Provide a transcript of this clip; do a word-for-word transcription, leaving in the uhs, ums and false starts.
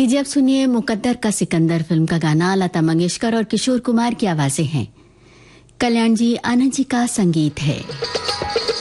लीजिए अब सुनिए मुकद्दर का सिकंदर फिल्म का गाना। लता मंगेशकर और किशोर कुमार की आवाजें हैं, कल्याण जी आनंद जी का संगीत है।